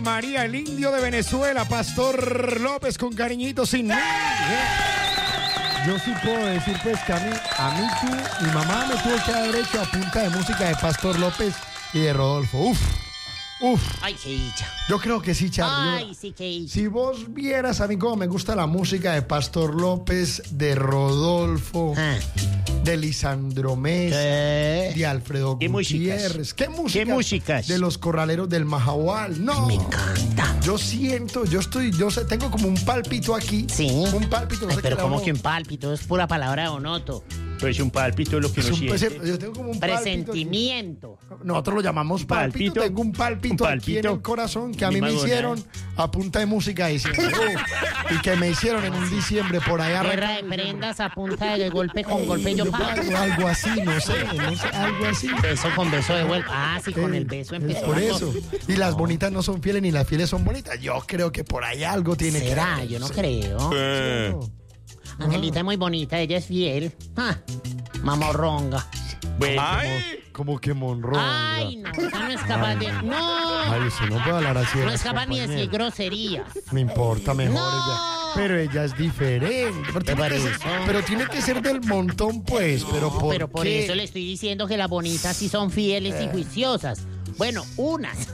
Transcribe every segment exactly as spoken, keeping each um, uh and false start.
María, el indio de Venezuela, Pastor López con Cariñito Sin Mí. Yo sí puedo decir pues que a mí, a mí tú, mi mamá me tuvo que haber hecho a punta de música de Pastor López y de Rodolfo. Uf, uf. Ay, qué dicha. Yo creo que sí, Charlie. Ay, sí, qué dicha. Si vos vieras a mí cómo me gusta la música de Pastor López, de Rodolfo, Ah. de Lisandro Mesa, ¿Qué? de Alfredo ¿Qué Gutiérrez. ¿Qué músicas? ¿Qué músicas? De los corraleros del Majahual. No. Me encanta. Yo siento, yo estoy, yo sé, tengo como un pálpito aquí. Sí. Un pálpito. No Ay, sé pero qué como le que un hago. pálpito, es pura palabra de Onoto. Pues un pálpito es lo que Es uno un siente. pese- yo tengo como un pálpito aquí. Presentimiento. Nosotros lo llamamos Un pálpito. pálpito. Tengo un pálpito, Un aquí en pálpito. el corazón que a mí Ni me magonada. hicieron a punta de música diciendo, "Uh", y que me hicieron en un diciembre por allá. Guerra de prendas a punta de golpe con golpe yo Yo pago. pago algo así, no sé, no sé, algo así. Beso con beso de vuelta. Ah, sí, con Eh, el beso es empezó. por eso. Y las bonitas no son fieles ni las fieles son bonitas. Yo creo que por ahí algo tiene que ¿Será? ver. Yo no Sí. creo. Eh, Angelita es muy bonita, ella es fiel. Ah, mamorronga. bueno, Ay, como que Monroe. Ay, no, esa no es capaz de. No, Ay, usted no puede hablar así. de no las es capaz ni de decir compañeras. groserías. Me importa mejor No. ella. Pero ella es diferente. Pero tiene, que parece? ser, pero tiene que ser del montón, pues. Pero No, ¿por pero por qué? eso le estoy diciendo que las bonitas sí son fieles y juiciosas. Bueno, unas.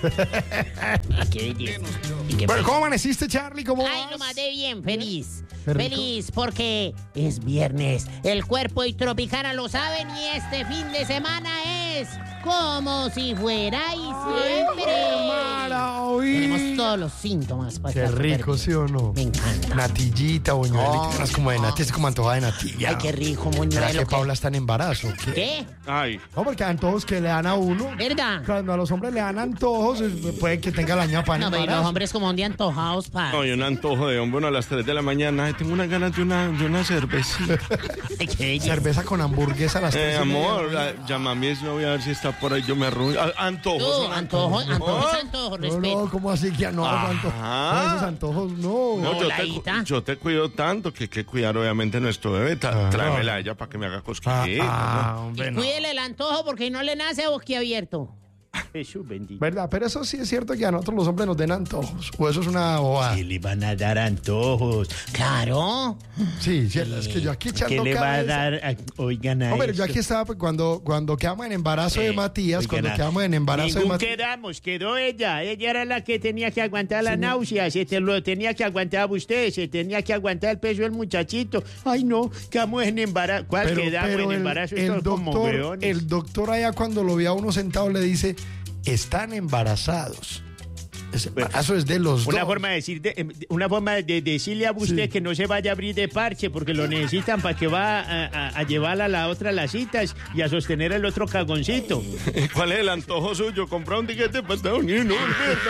Qué belleza. Y qué Bueno, ¿cómo amaneciste, Charlie? ¿Cómo Ay, vas? no más de bien, feliz. Qué rico. Feliz porque es viernes. El cuerpo y Tropicana lo saben y este fin de semana es como si fuera diciembre. Tenemos Maravilla. todos los síntomas para Qué estar rico, súper ¿sí o no? bien. Me encanta. Natillita, buñuelita. Oh, es como de natilla, es como antojada de natilla. Ay, qué rico, ¿Será muñuelo. que ¿Qué? Paula está en embarazo? ¿Qué? ¿Qué? ay, No, porque antojos que le dan a uno. ¿Verdad? Cuando a los hombres le dan antojos, es- puede que tenga la ñapa en No, pero y los embarazo. hombres como un día antojados para. no, y un antojo de hombre uno a las tres de la mañana. Ay, tengo unas ganas de una, de una cervecita. Qué belleza. Cerveza con hamburguesa a las Eh, tres y amor, media. la- llama a mi exnovia a ver si está por ahí. Yo me arruino. Ah, antojos. No, son antojo, antojo, Ah. es antojo, No, respeto. no, ¿cómo así que no? Ajá. anto- no, esos antojos no. No, yo te, Voladita. cu- yo te cuido tanto que hay que cuidar obviamente nuestro bebé. Tra- Ah. Tráemela a ella para que me haga Ah, cosquillitas. ah, hombre, no. Cuídele el antojo porque no le nace a boquiabierto. Jesús bendito. ¿Verdad? Pero eso sí es cierto que a nosotros los hombres nos den antojos. O eso es una bobada. ¿Qué le van a dar antojos? Claro. Sí, sí, es que yo aquí echando ¿Qué le va a cabeza. dar? a- Oigan a No, pero yo esto. aquí estaba pues, cuando, cuando quedamos en embarazo de Eh, Matías, oigan cuando a- quedamos en embarazo de Ningún Matías. quedamos, quedó ella. Ella era la que tenía que aguantar la náusea, se te lo tenía que aguantar usted, se tenía que aguantar el peso del muchachito. Ay, no, quedamos en embarazo. ¿Cuál quedamos en el, embarazo? el Esto como doctor, hueones. el doctor allá cuando lo ve a uno sentado le dice, están embarazados. Ese embarazo es de los Una dos. forma de decir, de- em, una forma de decirle a usted Sí. que no se vaya a abrir de parche porque lo necesitan para que va a, a, a llevar a la otra las citas y a sostener el otro cagoncito. ¿Cuál es el antojo suyo? Comprar un tiquete para Estados Unidos.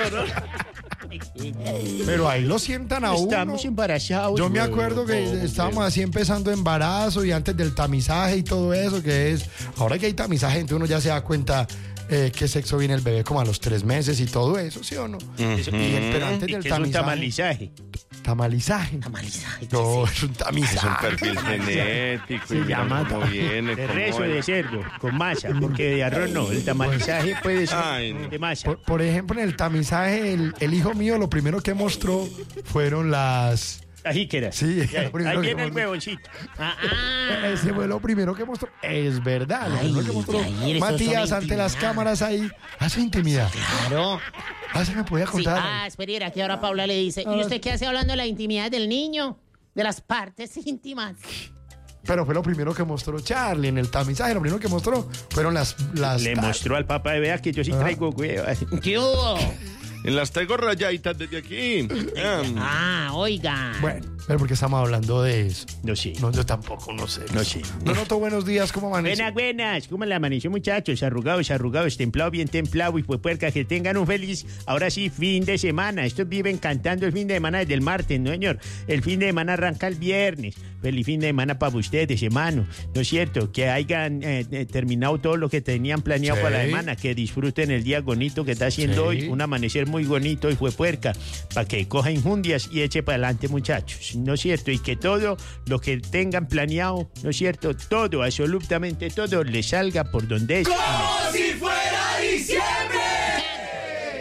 Pero ahí lo sientan a Estamos uno. embarazados. Yo me acuerdo que huevón. estábamos así empezando embarazo y antes del tamizaje y todo eso, que es, ahora que hay tamizaje, entonces uno ya se da cuenta eh, qué sexo viene el bebé como a los tres meses y todo eso, ¿sí o no? Eso- Y- pero ¿Y antes del qué es un tamizaje. tamalizaje? Tamalizaje. Tamalizaje. No, es un tamizaje. Es un perfil genético. Se y mira llama cómo tam- viene. De cómo rezo es. de cerdo, con masa, porque de arroz no. El tamalizaje puede ser Ay, no. de masa. Por, por ejemplo, en el tamizaje, el, el hijo mío lo primero que mostró fueron las... La jíquera. Sí, Ya, lo primero ahí que viene el mostró. huevoncito. Ah, ah. Ese fue lo primero que mostró. Es verdad, lo Ay, primero que mostró ay, esos son Matías ante las intimidad. cámaras ahí. Hace intimidad. Claro. Ah, se me podía Sí, contar. ah, espera, aquí ahora Paula le dice, ¿y usted qué hace hablando de la intimidad del niño? De las partes íntimas. Pero fue lo primero que mostró Charlie en el tamizaje. Lo primero que mostró fueron las... las Le mostró al papá de vea que yo sí Ah. traigo huevas. ¿Qué hubo? En las traigo rayaditas desde aquí. Am. Ah, oiga. Bueno, pero porque estamos hablando de eso. No sé. No, yo tampoco, no sé. No sé. No noto buenos días, ¿cómo amanece? Buenas, buenas. ¿Cómo le amaneció, muchachos? Arrugados, arrugados, templado, bien templado y pues puerca, que tengan un feliz, ahora sí, fin de semana. Estos viven cantando el fin de semana desde el martes, ¿no, señor? El fin de semana arranca el viernes. Feliz fin de semana para ustedes, hermano. ¿No es cierto? Que hayan eh, eh, terminado todo lo que tenían planeado Sí. para la semana. Que disfruten el día bonito que está haciendo Sí. hoy. Un amanecer muy bonito y fue puerca. Para que coja injundias y eche para adelante, muchachos. ¿No es cierto? Y que todo lo que tengan planeado, ¿no es cierto? Todo, absolutamente todo, les salga por donde es. ¡Como si fuera diciembre!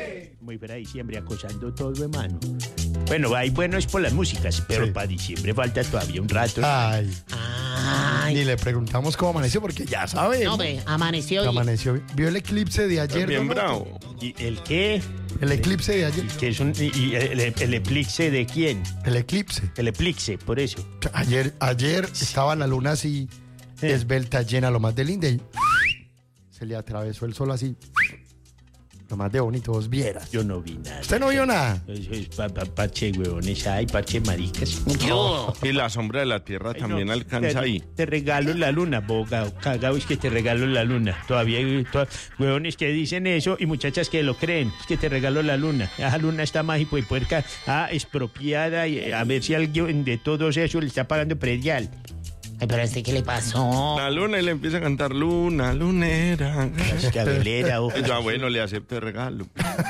Como si fuera diciembre acosando todo, hermano. Bueno, hay buenos por las músicas, pero Sí. para diciembre falta todavía un rato. Ay, Ay, ni le preguntamos cómo amaneció porque ya sabe. no, ve, amaneció y... Amaneció. ¿Vio el eclipse de ayer? Bien Donoto? bravo. ¿Y el qué? El eclipse de ayer. ¿Que es un, y, y el, el eclipse de quién? El eclipse. El eclipse, por eso. Ayer, ayer estaba la luna así, Eh. esbelta, llena, lo más de linda, y se le atravesó el sol así. Lo más de bonito, vos vieras. Yo no vi nada. ¿Usted no vio nada? Eso es pa, pa- parche huevones, ay, parche maricas. Yo. Y la sombra de la tierra Ay, también no, alcanza te, ahí. Te regalo la luna, boga. Cagao, es que te regalo la luna. Todavía hay to- huevones que dicen eso y muchachas que lo creen. Es que te regalo la luna. Esa luna está mágico y puerca, ah, expropiada. Y a ver si alguien de todos eso le está pagando predial. Ay, pero este, ¿qué le pasó? La luna y le empieza a cantar luna, lunera. Es que abelera, ojo. Ya bueno, le acepto el regalo.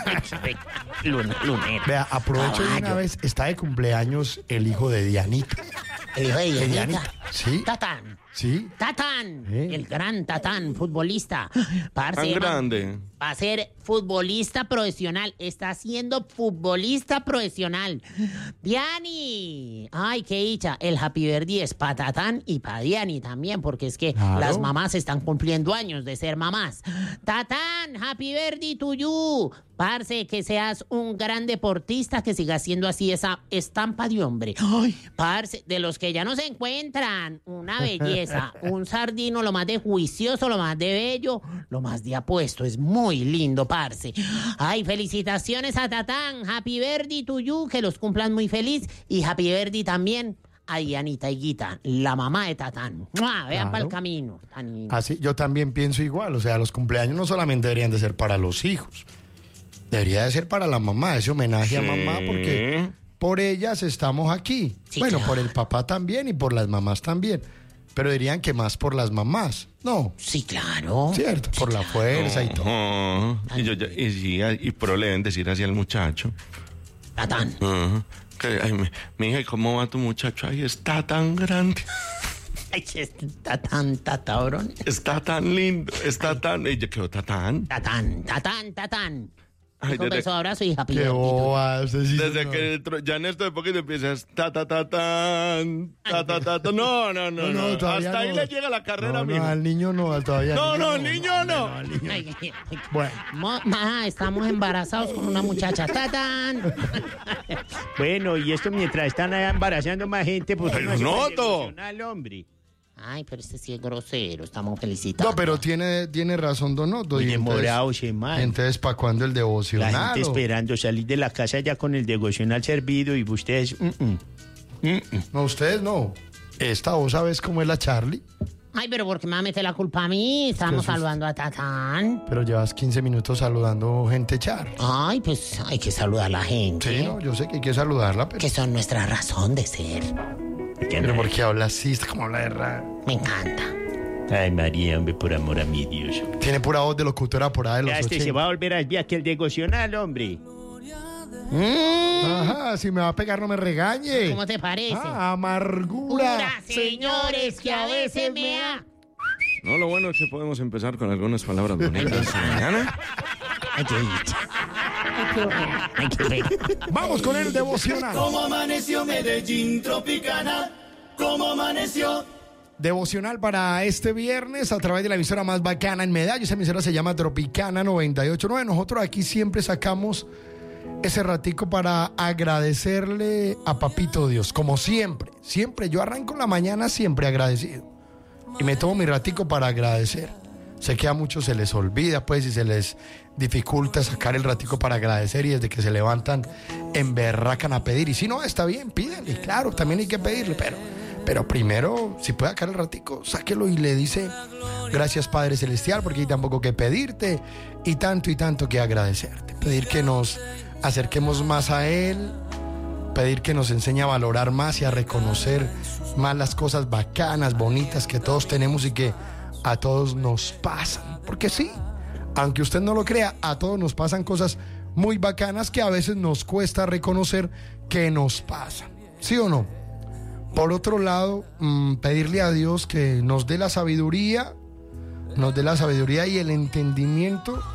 Luna, lunera. Vea, aprovecho de una Caballo. vez, está de cumpleaños el hijo de Dianita. El hijo de De Dianita. Dianita. Sí, Tatán. sí. Tatán. ¿Eh? El gran Tatán, futbolista. Parce, Tan man, grande. va a ser futbolista profesional. Está siendo futbolista profesional. Diani. Ay, qué dicha. El Happy Birthday es para Tatán y para Diani también, porque es que Claro. las mamás están cumpliendo años de ser mamás. Tatán, Happy Birthday to you. Parce, que seas un gran deportista, que sigas siendo así esa estampa de hombre. Ay, parce, de los que ya no se encuentran. Una belleza, un sardino, lo más de juicioso, lo más de bello, lo más de apuesto. Es muy lindo, parce. Ay, felicitaciones a Tatán. Happy birthday to you, que los cumplan muy feliz. Y happy birthday también a Dianita Higuita, la mamá de Tatán. ¡Mua! Vean Claro. para el camino. Tan lindo. Así, yo también pienso igual. O sea, los cumpleaños no solamente deberían de ser para los hijos. Debería de ser para la mamá, ese homenaje a mamá, porque por ellas estamos aquí. Sí, bueno, claro. por el papá también y por las mamás también. Pero dirían que más por las mamás. No, Sí, claro. cierto, por la fuerza y todo. Ajá. Y, yo, ya- y, sí, y pero le deben decir así al muchacho. Tatán. Ajá. Que, ay, mi, mi hija, ¿y cómo va tu muchacho? Ay, está tan grande, Ay, Tatán, tatabrón. está tan lindo, está tan... Y yo quedo tatán. Tatán, tatán, tatán. Ay, Un desde- beso, abrazo y happy Qué birthday. boba, usted sí, Desde no. que tro- ya en esto de poquito empiezas ta ta ta tan, ta ta ta ta. No, no, no, No, no, no. todavía Hasta ahí no. le llega la carrera, No, mijo. no, al niño no, todavía. No, no, el niño no. al niño. Ay, ay, ay. Bueno, Mo- ma, estamos embarazados con una muchacha. ¡Tatán! Bueno, y esto mientras están allá embarazando más gente, pues Ay, no es noto. devocional, hombre. Ay, pero este sí es grosero. Estamos felicitando. no, pero tiene, tiene razón Donoto. Muy y entonces- demorado, ese man. Entonces, ¿para cuándo el devocional? La gente o- esperando salir de la casa ya con el devocional servido y ustedes... mm, mm. Mm, mm. No, ustedes no. Esta, ¿vos sabes cómo es la Charlie? Ay, pero ¿por qué me va a meter la culpa a mí? Estamos Jesús. saludando a Tatán. Pero llevas quince minutos saludando gente Char. Ay, pues hay que saludar a la gente. Sí, no, yo sé que hay que saludarla, pero... Que son nuestra razón de ser. Pero ¿por qué habla así? Está como habla de raro. Me encanta. Ay, María, hombre, por amor a mi Dios. Tiene pura voz de locutora por ahí de los Ya este se ochenta. va a volver a desviar que el devocional, hombre. Mm, Ajá, si me va a pegar no me regañe. ¿Cómo te parece? Ah, amargura. Pura, señores, que a veces me da. No, lo bueno es que podemos empezar con algunas palabras bonitas mañana. Ay, qué dicha. Ay, qué bueno. Ay, qué bueno. Vamos con el devocional. Como amaneció Medellín Tropicana, como amaneció. Devocional para este viernes a través de la emisora más bacana en Medallo. Esa emisora se llama Tropicana noventa y ocho punto nueve. Nosotros aquí siempre sacamos ese ratico para agradecerle a Papito Dios, como siempre. Siempre, yo arranco la mañana siempre agradecido. Y me tomo mi ratico para agradecer. Sé que a muchos se les olvida, pues, y se les dificulta sacar el ratico para agradecer, y desde que se levantan, emberracan a pedir. Y si no, está bien, pídanle. Claro, también hay que pedirle, pero, pero primero, si puede sacar el ratico, sáquelo y le dice, gracias Padre Celestial, porque hay tampoco que pedirte, y tanto y tanto que agradecerte. Pedir que nos acerquemos más a Él, pedir que nos enseñe a valorar más y a reconocer más las cosas bacanas, bonitas que todos tenemos y que a todos nos pasan. Porque sí, aunque usted no lo crea, a todos nos pasan cosas muy bacanas que a veces nos cuesta reconocer que nos pasan. ¿Sí o no? Por otro lado, mmm, pedirle a Dios que nos dé la sabiduría, nos dé la sabiduría y el entendimiento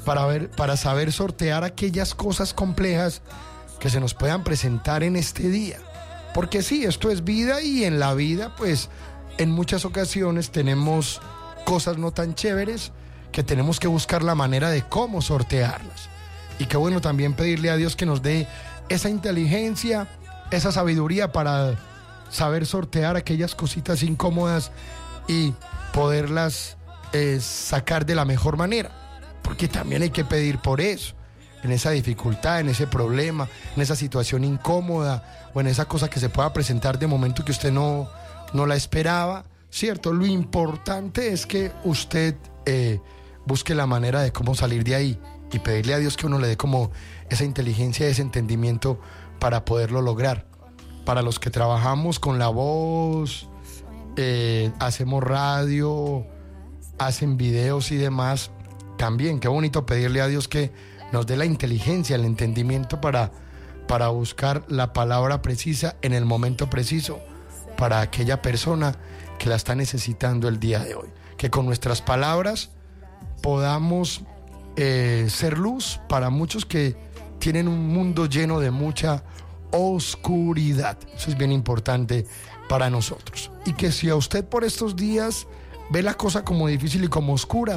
para, ver, para saber sortear aquellas cosas complejas que se nos puedan presentar en este día. Porque sí, esto es vida y en la vida, pues, en muchas ocasiones tenemos cosas no tan chéveres que tenemos que buscar la manera de cómo sortearlas. Y qué bueno también pedirle a Dios que nos dé esa inteligencia, esa sabiduría para saber sortear aquellas cositas incómodas y poderlas eh, sacar de la mejor manera. Porque también hay que pedir por eso, en esa dificultad, en ese problema, en esa situación incómoda o en esa cosa que se pueda presentar de momento que usted no, no la esperaba, ¿cierto? Lo importante es que usted eh, busque la manera de cómo salir de ahí y pedirle a Dios que uno le dé como esa inteligencia, ese entendimiento para poderlo lograr. Para los que trabajamos con la voz, eh, hacemos radio, hacen videos y demás, también qué bonito pedirle a Dios que nos dé la inteligencia, el entendimiento para, para buscar la palabra precisa en el momento preciso para aquella persona que la está necesitando el día de hoy. Que con nuestras palabras podamos eh, ser luz para muchos que tienen un mundo lleno de mucha oscuridad. Eso es bien importante para nosotros. Y que si a usted por estos días ve la cosa como difícil y como oscura,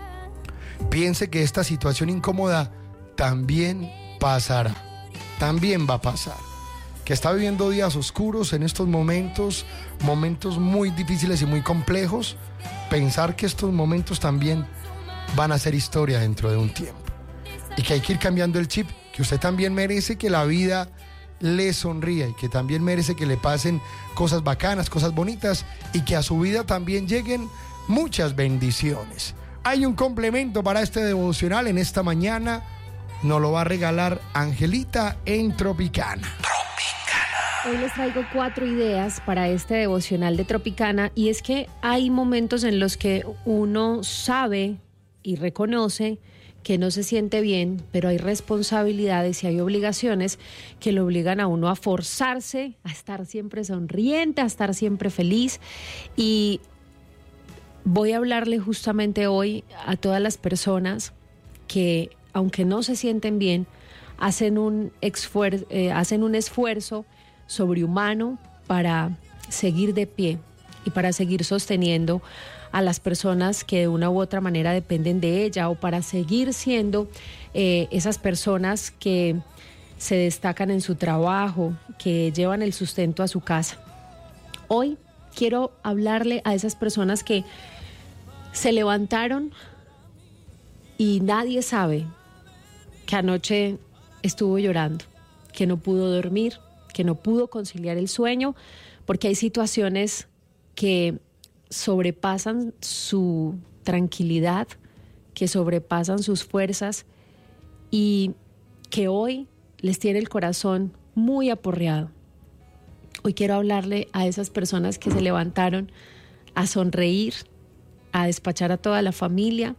piense que esta situación incómoda también pasará, también va a pasar. Que está viviendo días oscuros en estos momentos, momentos muy difíciles y muy complejos, pensar que estos momentos también van a ser historia dentro de un tiempo. Y que hay que ir cambiando el chip, que usted también merece que la vida le sonría y que también merece que le pasen cosas bacanas, cosas bonitas y que a su vida también lleguen muchas bendiciones. Hay un complemento para este devocional en esta mañana. Nos lo va a regalar Angelita en Tropicana. Hoy les traigo cuatro ideas para este devocional de Tropicana y es que hay momentos en los que uno sabe y reconoce que no se siente bien, pero hay responsabilidades y hay obligaciones que lo obligan a uno a forzarse, a estar siempre sonriente, a estar siempre feliz. Y voy a hablarle justamente hoy a todas las personas que, aunque no se sienten bien, hacen un, esfuer- eh, hacen un esfuerzo sobrehumano para seguir de pie y para seguir sosteniendo a las personas que de una u otra manera dependen de ella, o para seguir siendo eh, esas personas que se destacan en su trabajo, que llevan el sustento a su casa. Hoy quiero hablarle a esas personas que se levantaron y nadie sabe que anoche estuvo llorando, que no pudo dormir, que no pudo conciliar el sueño, porque hay situaciones que sobrepasan su tranquilidad, que sobrepasan sus fuerzas y que hoy les tiene el corazón muy aporreado. Hoy quiero hablarle a esas personas que se levantaron a sonreír, a despachar a toda la familia,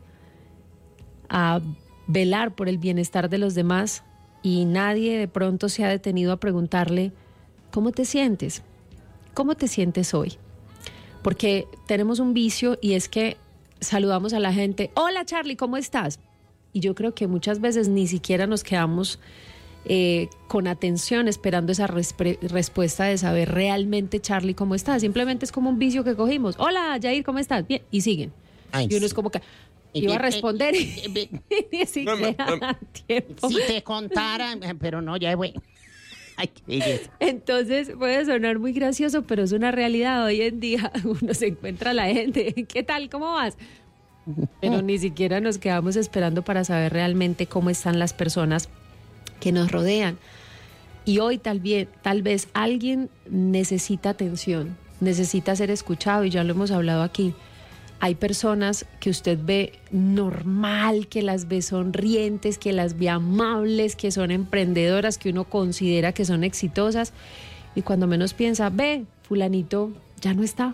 a velar por el bienestar de los demás, y nadie de pronto se ha detenido a preguntarle: ¿cómo te sientes? ¿Cómo te sientes hoy? Porque tenemos un vicio y es que saludamos a la gente: hola Charlie, ¿cómo estás? Y yo creo que muchas veces ni siquiera nos quedamos eh, con atención esperando esa resp- respuesta de saber realmente Charlie, ¿cómo estás? Simplemente es como un vicio que cogimos: hola Jair, ¿cómo estás? Bien, y siguen. Ay, y uno es como que iba a responder y ni siquiera da tiempo. Si te contara, pero no, ya voy. Ay, qué belleza. Entonces puede sonar muy gracioso, pero es una realidad. Hoy en día uno se encuentra a la gente: ¿qué tal? ¿Cómo vas? Pero ni siquiera nos quedamos esperando para saber realmente cómo están las personas que nos rodean. Y hoy tal vez, tal vez alguien necesita atención, necesita ser escuchado, y ya lo hemos hablado aquí. Hay personas que usted ve normal, que las ve sonrientes, que las ve amables, que son emprendedoras, que uno considera que son exitosas, y cuando menos piensa, ve, fulanito ya no está.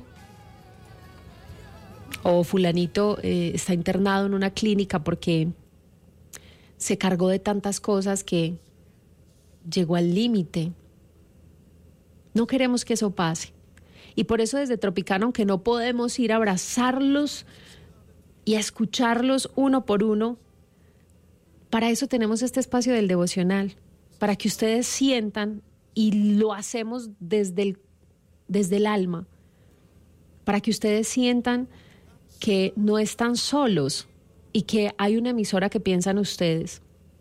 O fulanito eh, está internado en una clínica porque se cargó de tantas cosas que llegó al límite. No queremos que eso pase. Y por eso desde Tropicana, aunque no podemos ir a abrazarlos y a escucharlos uno por uno, para eso tenemos este espacio del devocional, para que ustedes sientan, y lo hacemos desde el, desde el alma, para que ustedes sientan que no están solos y que hay una emisora que piensa en ustedes.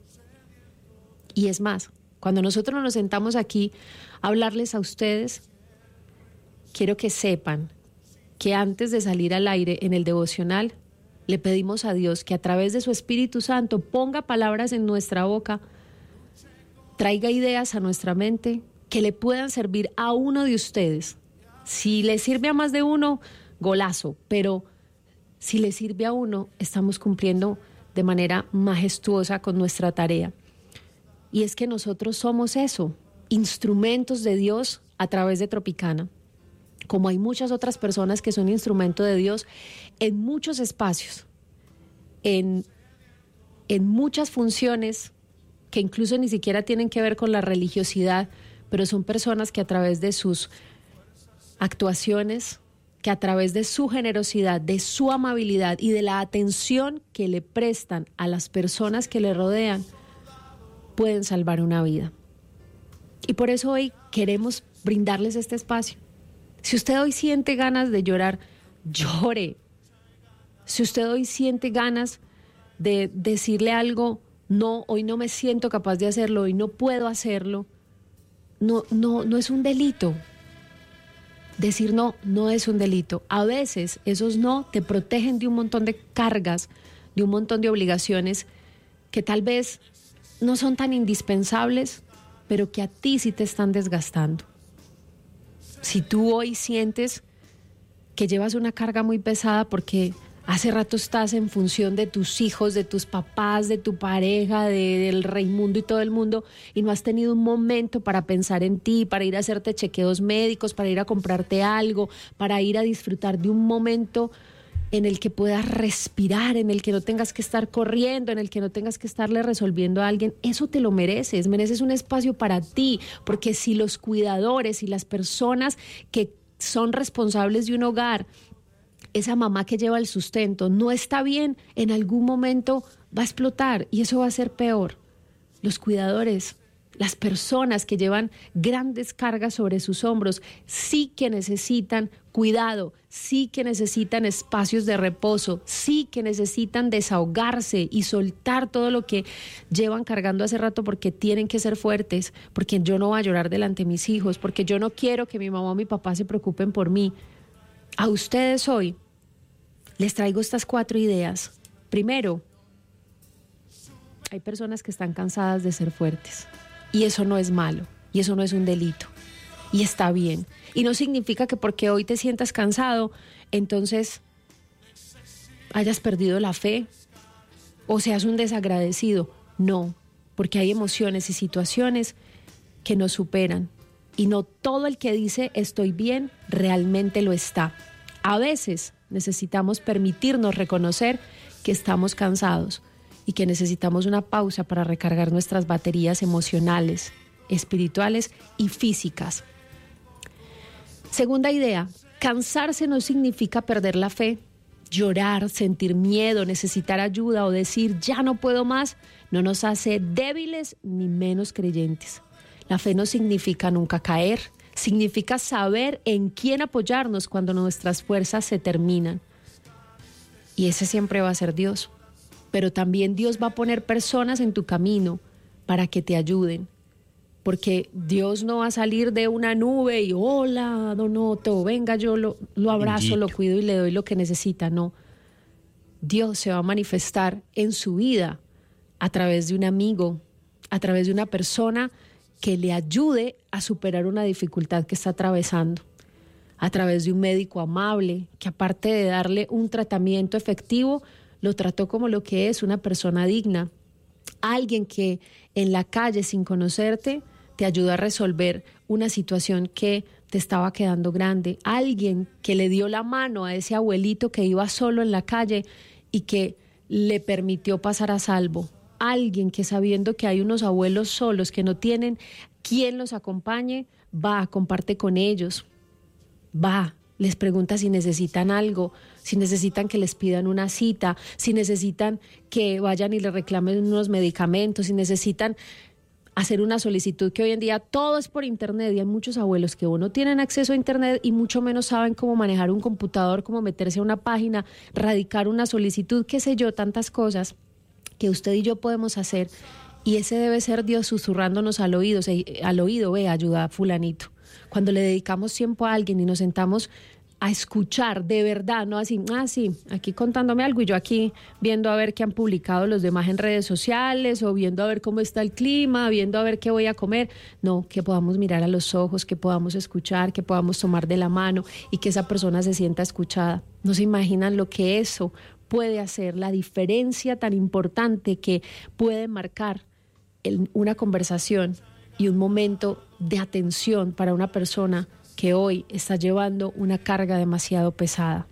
Y es más, cuando nosotros nos sentamos aquí a hablarles a ustedes, quiero que sepan que antes de salir al aire en el devocional, le pedimos a Dios que a través de su Espíritu Santo ponga palabras en nuestra boca, traiga ideas a nuestra mente que le puedan servir a uno de ustedes. Si le sirve a más de uno, golazo, pero si le sirve a uno, estamos cumpliendo de manera majestuosa con nuestra tarea. Y es que nosotros somos eso, instrumentos de Dios a través de Tropicana. Como hay muchas otras personas que son instrumento de Dios en muchos espacios, en, en muchas funciones que incluso ni siquiera tienen que ver con la religiosidad, pero son personas que a través de sus actuaciones, que a través de su generosidad, de su amabilidad y de la atención que le prestan a las personas que le rodean, pueden salvar una vida. Y por eso hoy queremos brindarles este espacio. Si usted hoy siente ganas de llorar, llore. Si usted hoy siente ganas de decirle algo, no, hoy no me siento capaz de hacerlo, hoy no puedo hacerlo, no, no, no es un delito. Decir no, no es un delito. A veces esos no te protegen de un montón de cargas, de un montón de obligaciones que tal vez no son tan indispensables, pero que a ti sí te están desgastando. Si tú hoy sientes que llevas una carga muy pesada porque hace rato estás en función de tus hijos, de tus papás, de tu pareja, de, del Raimundo y todo el mundo, y no has tenido un momento para pensar en ti, para ir a hacerte chequeos médicos, para ir a comprarte algo, para ir a disfrutar de un momento en el que puedas respirar, en el que no tengas que estar corriendo, en el que no tengas que estarle resolviendo a alguien, eso te lo mereces, mereces un espacio para ti, porque si los cuidadores y las personas que son responsables de un hogar, esa mamá que lleva el sustento, no está bien, en algún momento va a explotar y eso va a ser peor. Los cuidadores, las personas que llevan grandes cargas sobre sus hombros, sí que necesitan cuidado, sí que necesitan espacios de reposo, sí que necesitan desahogarse y soltar todo lo que llevan cargando hace rato, porque tienen que ser fuertes, porque yo no voy a llorar delante de mis hijos, porque yo no quiero que mi mamá o mi papá se preocupen por mí. A ustedes hoy les traigo estas cuatro ideas. Primero, hay personas que están cansadas de ser fuertes. Y eso no es malo, y eso no es un delito, y está bien. Y no significa que porque hoy te sientas cansado, entonces hayas perdido la fe o seas un desagradecido. No, porque hay emociones y situaciones que nos superan. Y no todo el que dice estoy bien realmente lo está. A veces necesitamos permitirnos reconocer que estamos cansados y que necesitamos una pausa para recargar nuestras baterías emocionales, espirituales y físicas. Segunda idea, cansarse no significa perder la fe. Llorar, sentir miedo, necesitar ayuda o decir ya no puedo más, no nos hace débiles ni menos creyentes. La fe no significa nunca caer, significa saber en quién apoyarnos cuando nuestras fuerzas se terminan. Y ese siempre va a ser Dios. Pero también Dios va a poner personas en tu camino para que te ayuden. Porque Dios no va a salir de una nube y hola, don Otto, venga, yo lo, lo abrazo, Bendito. Lo cuido y le doy lo que necesita. No, Dios se va a manifestar en su vida a través de un amigo, a través de una persona que le ayude a superar una dificultad que está atravesando, a través de un médico amable que, aparte de darle un tratamiento efectivo, lo trató como lo que es, una persona digna. Alguien que en la calle, sin conocerte, te ayudó a resolver una situación que te estaba quedando grande. Alguien que le dio la mano a ese abuelito que iba solo en la calle y que le permitió pasar a salvo. Alguien que, sabiendo que hay unos abuelos solos que no tienen quien los acompañe, va, comparte con ellos, va, les pregunta si necesitan algo, si necesitan que les pidan una cita, si necesitan que vayan y les reclamen unos medicamentos, si necesitan hacer una solicitud, que hoy en día todo es por internet y hay muchos abuelos que o no tienen acceso a internet y mucho menos saben cómo manejar un computador, cómo meterse a una página, radicar una solicitud, qué sé yo, tantas cosas que usted y yo podemos hacer, y ese debe ser Dios susurrándonos al oído, al oído, ve, ayuda a fulanito. Cuando le dedicamos tiempo a alguien y nos sentamos a escuchar de verdad, no así, ah, sí, aquí contándome algo y yo aquí viendo a ver qué han publicado los demás en redes sociales, o viendo a ver cómo está el clima, viendo a ver qué voy a comer. No, que podamos mirar a los ojos, que podamos escuchar, que podamos tomar de la mano y que esa persona se sienta escuchada. No se imaginan lo que eso puede hacer, la diferencia tan importante que puede marcar el, una conversación y un momento de atención para una persona que hoy está llevando una carga demasiado pesada.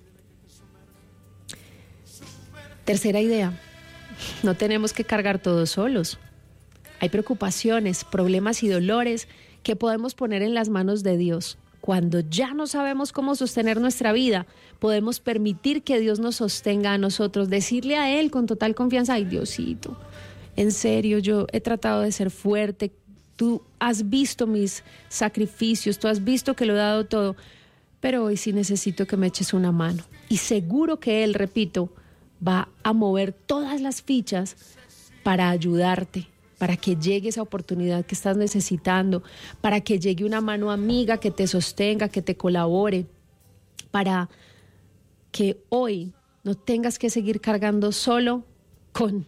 Tercera idea, no tenemos que cargar todos solos. Hay preocupaciones, problemas y dolores que podemos poner en las manos de Dios. Cuando ya no sabemos cómo sostener nuestra vida, podemos permitir que Dios nos sostenga a nosotros, decirle a Él con total confianza, ay Diosito, en serio, yo he tratado de ser fuerte, tú has visto mis sacrificios, tú has visto que lo he dado todo, pero hoy sí necesito que me eches una mano. Y seguro que Él, repito, va a mover todas las fichas para ayudarte, para que llegue esa oportunidad que estás necesitando, para que llegue una mano amiga que te sostenga, que te colabore, para que hoy no tengas que seguir cargando solo con,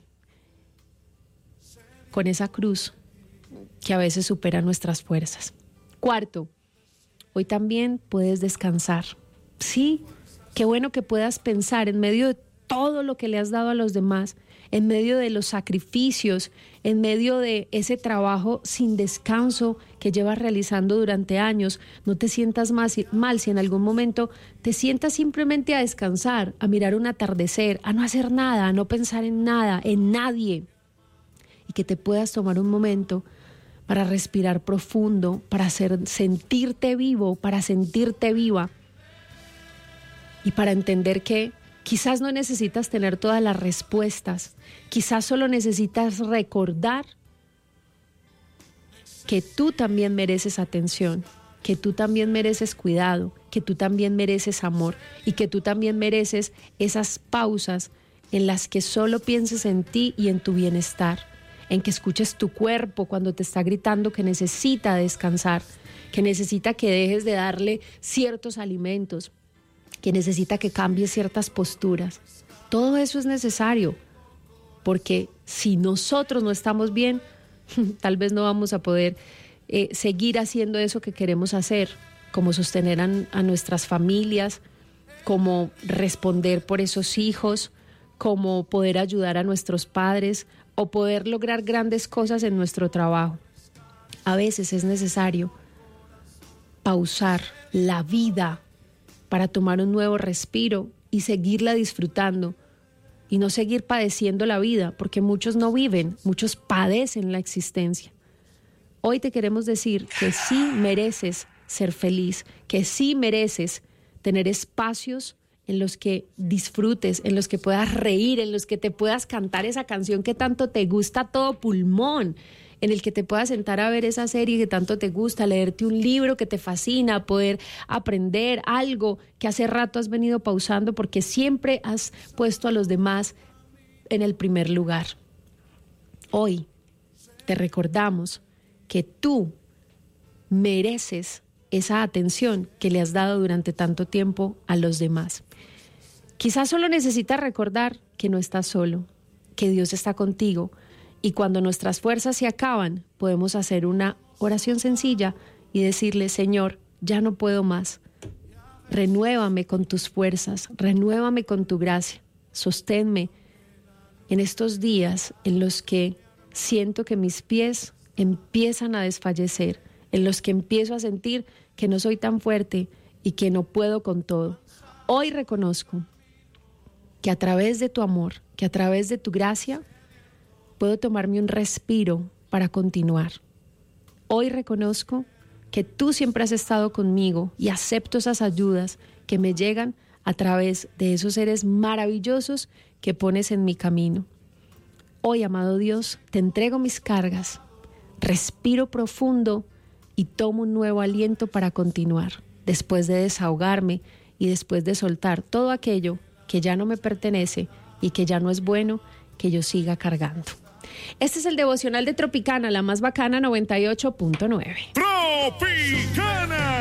con esa cruz que a veces supera nuestras fuerzas. Cuarto, hoy también puedes descansar. Sí, qué bueno que puedas pensar en medio de todo lo que le has dado a los demás, en medio de los sacrificios, en medio de ese trabajo sin descanso que llevas realizando durante años. No te sientas más mal si en algún momento te sientas simplemente a descansar, a mirar un atardecer, a no hacer nada, a no pensar en nada, en nadie, y que te puedas tomar un momento para respirar profundo, para hacer, sentirte vivo, para sentirte viva, y para entender que quizás no necesitas tener todas las respuestas, quizás solo necesitas recordar que tú también mereces atención, que tú también mereces cuidado, que tú también mereces amor y que tú también mereces esas pausas en las que solo pienses en ti y en tu bienestar, en que escuches tu cuerpo cuando te está gritando que necesita descansar, que necesita que dejes de darle ciertos alimentos, que necesita que cambies ciertas posturas. Todo eso es necesario, porque si nosotros no estamos bien, tal vez no vamos a poder eh, seguir haciendo eso que queremos hacer, como sostener a, a nuestras familias, como responder por esos hijos, como poder ayudar a nuestros padres o poder lograr grandes cosas en nuestro trabajo. A veces es necesario pausar la vida para tomar un nuevo respiro y seguirla disfrutando y no seguir padeciendo la vida, porque muchos no viven, muchos padecen la existencia. Hoy te queremos decir que sí mereces ser feliz, que sí mereces tener espacios en los que disfrutes, en los que puedas reír, en los que te puedas cantar esa canción que tanto te gusta a todo pulmón, en el que te puedas sentar a ver esa serie que tanto te gusta, leerte un libro que te fascina, poder aprender algo que hace rato has venido pausando porque siempre has puesto a los demás en el primer lugar. Hoy te recordamos que tú mereces esa atención que le has dado durante tanto tiempo a los demás. Quizás solo necesitas recordar que no estás solo, que Dios está contigo, y cuando nuestras fuerzas se acaban, podemos hacer una oración sencilla y decirle: Señor, ya no puedo más. Renuévame con tus fuerzas, renuévame con tu gracia, sosténme en estos días en los que siento que mis pies empiezan a desfallecer, en los que empiezo a sentir que no soy tan fuerte y que no puedo con todo. Hoy reconozco que a través de tu amor, que a través de tu gracia, puedo tomarme un respiro para continuar. Hoy reconozco que tú siempre has estado conmigo y acepto esas ayudas que me llegan a través de esos seres maravillosos que pones en mi camino. Hoy, amado Dios, te entrego mis cargas, respiro profundo y tomo un nuevo aliento para continuar, después de desahogarme y después de soltar todo aquello que ya no me pertenece y que ya no es bueno que yo siga cargando. Este es el devocional de Tropicana, la más bacana, noventa y ocho punto nueve. ¡Tropicana!